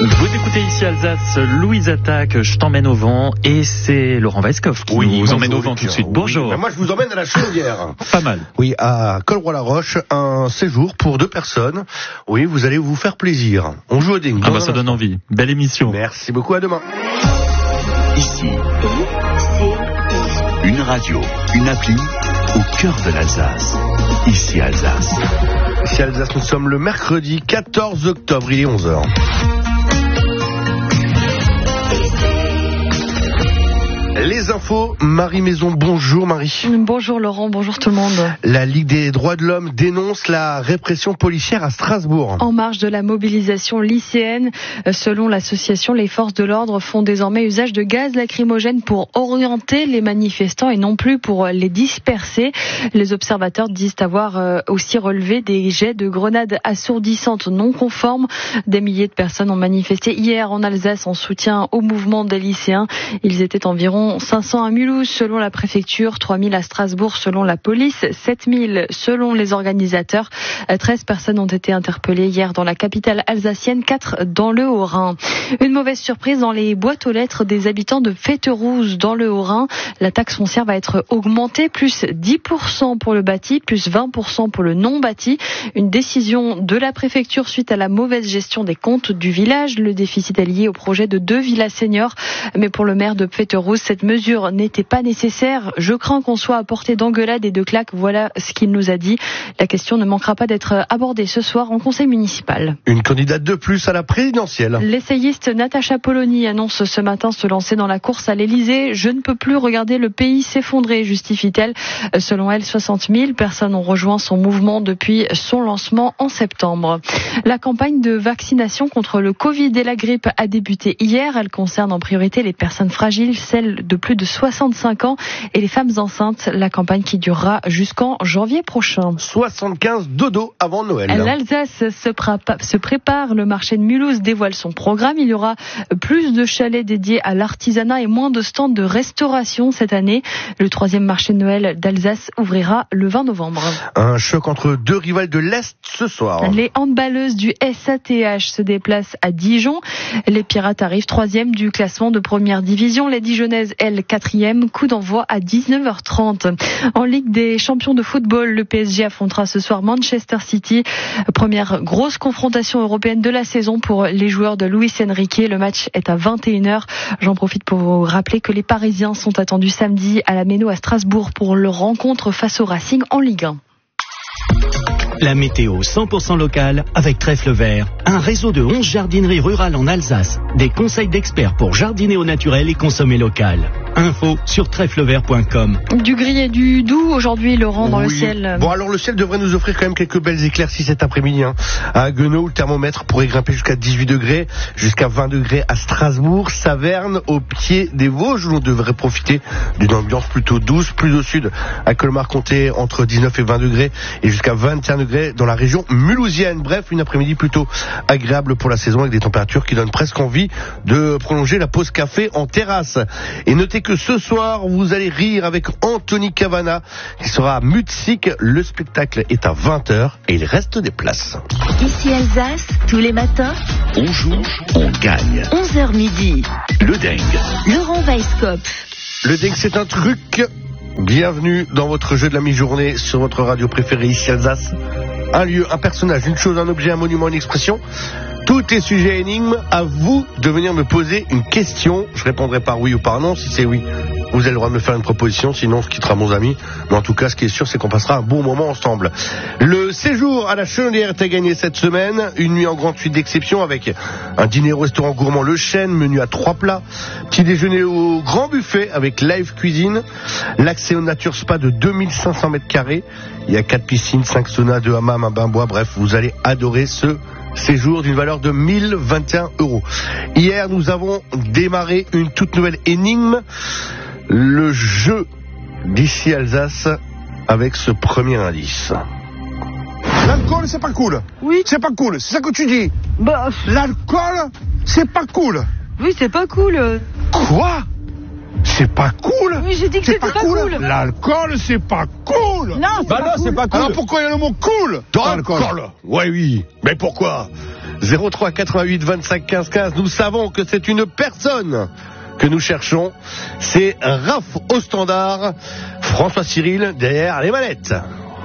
Vous écoutez ici Alsace, Louise Attaque, je t'emmène au vent, et c'est Laurent Weisskopf qui nous emmène au vent tout de suite. Bonjour. Oui, moi je vous emmène à la Chaudière. Pas mal. Oui, à Colroy-la-Roche, un séjour pour 2 personnes. Oui, vous allez vous faire plaisir. On joue au ding. Ah bah ça donne envie. Belle émission. Merci beaucoup, à demain. Ici, une radio, une appli au cœur de l'Alsace. Ici Alsace. Ici Alsace, nous sommes le mercredi 14 octobre, il est 11h. Les infos, Marie Maison, bonjour Marie. Bonjour Laurent, bonjour tout le monde. La Ligue des droits de l'homme dénonce la répression policière à Strasbourg. En marge de la mobilisation lycéenne, selon l'association, les forces de l'ordre font désormais usage de gaz lacrymogène pour orienter les manifestants et non plus pour les disperser. Les observateurs disent avoir aussi relevé des jets de grenades assourdissantes non conformes. Des milliers de personnes ont manifesté hier en Alsace en soutien au mouvement des lycéens. Ils étaient environ 500 à Mulhouse selon la préfecture, 3000 à Strasbourg selon la police, 7000 selon les organisateurs. 13 personnes ont été interpellées hier dans la capitale alsacienne, 4 dans le Haut-Rhin. Une mauvaise surprise dans les boîtes aux lettres des habitants de Féterouze dans le Haut-Rhin. La taxe foncière va être augmentée, plus 10% pour le bâti, plus 20% pour le non bâti. Une décision de la préfecture suite à la mauvaise gestion des comptes du village. Le déficit est lié au projet de 2 villas seniors. Mais pour le maire de Féterouze, cette mesure n'était pas nécessaire. Je crains qu'on soit à portée d'engueulade et de claques. Voilà ce qu'il nous a dit. La question ne manquera pas d'être abordée ce soir en conseil municipal. Une candidate de plus à la présidentielle. L'essayiste Natacha Polony annonce ce matin se lancer dans la course à l'Elysée. Je ne peux plus regarder le pays s'effondrer, justifie-t-elle. Selon elle, 60 000 personnes ont rejoint son mouvement depuis son lancement en septembre. La campagne de vaccination contre le Covid et la grippe a débuté hier. Elle concerne en priorité les personnes fragiles, celles de plus de 65 ans et les femmes enceintes. La campagne qui durera jusqu'en janvier prochain. 75 dodos avant Noël. L'Alsace se prépare. Le marché de Mulhouse dévoile son programme. Il y aura plus de chalets dédiés à l'artisanat et moins de stands de restauration cette année. Le 3e marché de Noël d'Alsace ouvrira le 20 novembre. Un choc entre 2 rivales de l'Est ce soir. Les handballeuses du SATH se déplacent à Dijon. Les Pirates arrivent 3e du classement de première division. Les Dijonnaises, elles, 4e. Coup d'envoi à 19h30. En Ligue des champions de football, le PSG affrontera ce soir Manchester City. Première grosse confrontation européenne de la saison pour les joueurs de Luis Enrique. Le match est à 21h. J'en profite pour vous rappeler que les Parisiens sont attendus samedi à la Méno à Strasbourg pour leur rencontre face au Racing en Ligue 1. La météo 100% locale avec Trèfle Vert, un réseau de 11 jardineries rurales en Alsace. Des conseils d'experts pour jardiner au naturel et consommer local. Info sur trèflevert.com. Du gris et du doux aujourd'hui, Laurent, dans le ciel. Bon, alors le ciel devrait nous offrir quand même quelques belles éclaircies cet après-midi. À Guenot, le thermomètre pourrait grimper jusqu'à 18 degrés, jusqu'à 20 degrés à Strasbourg, Saverne, au pied des Vosges, où on devrait profiter d'une ambiance plutôt douce. Plus au sud, à Colmar-Comté, entre 19 et 20 degrés, et jusqu'à 21 degrés dans la région mulhousienne. Bref, une après-midi plutôt agréable pour la saison, avec des températures qui donnent presque envie de prolonger la pause café en terrasse. Et notez que ce soir, vous allez rire avec Anthony Cavana, qui sera à Mutzig. Le spectacle est à 20h et il reste des places. Ici Alsace, tous les matins, On joue, on gagne. 11h midi. Le dingue. Laurent Weisskopf. Le dingue, c'est un truc. Bienvenue dans votre jeu de la mi-journée sur votre radio préférée ici Alsace. Un lieu, un personnage, une chose, un objet, un monument, une expression. Tout est sujet à énigme. À vous de venir me poser une question. Je répondrai par oui ou par non. Si c'est oui, vous avez le droit de me faire une proposition. Sinon, on se quittera, mon ami. Mais en tout cas, ce qui est sûr, c'est qu'on passera un bon moment ensemble. Le séjour à la Chaudière est à gagner cette semaine. Une nuit en grande suite d'exception avec un dîner au restaurant gourmand Le Chêne, menu à 3 plats. Petit déjeuner au grand buffet avec live cuisine. L'accès au nature spa de 2500 mètres carrés. Il y a 4 piscines, 5 saunas, 2 hammams, un bain-bois. Bref, vous allez adorer ce séjour d'une valeur de 1021 €. Hier, nous avons démarré une toute nouvelle énigme. Le jeu d'ici Alsace avec ce premier indice. L'alcool, c'est pas cool. Oui. C'est pas cool, c'est ça que tu dis. Bah, L'alcool, c'est pas cool. oui, c'est pas cool. Quoi? C'est pas cool. Oui, j'ai dit que C'est c'était pas cool. L'alcool, c'est pas cool. Non, c'est pas cool. Alors pourquoi il y a le mot cool dans l'alcool? Ouais, oui. Mais pourquoi? 03 88 25 15 15. Nous savons que c'est une personne que nous cherchons. C'est Raph au standard, François Cyril derrière les manettes.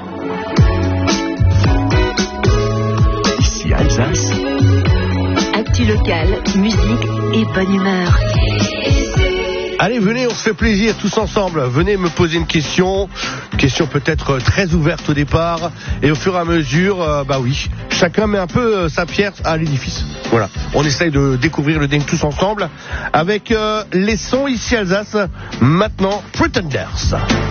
Ici Alsace. Actu locale, musique et bonne humeur. Allez, venez, on se fait plaisir tous ensemble. Venez me poser une question peut-être très ouverte au départ, et au fur et à mesure, chacun met un peu sa pierre à l'édifice. Voilà, on essaye de découvrir le dingue tous ensemble avec les sons ici Alsace. Maintenant, Pretenders.